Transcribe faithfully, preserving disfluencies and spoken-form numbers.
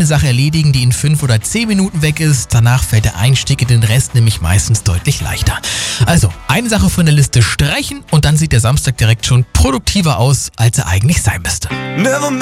eine Sache erledigen, die in fünf oder zehn Minuten weg ist. Danach fällt der Einstieg in den Rest nämlich meistens deutlich leichter. Also, eine Sache von der Liste streichen und dann sieht der Samstag direkt schon produktiver aus, als er eigentlich sein müsste. Never